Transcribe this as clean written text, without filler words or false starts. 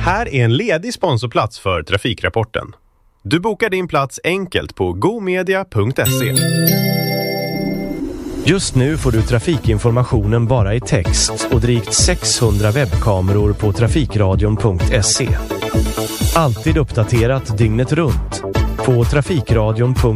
Här är en ledig sponsorplats för Trafikrapporten. Du bokar din plats enkelt på gomedia.se. Just nu får du trafikinformationen bara i text och drygt 600 webbkameror på trafikradion.se. Alltid uppdaterat dygnet runt på trafikradion.se.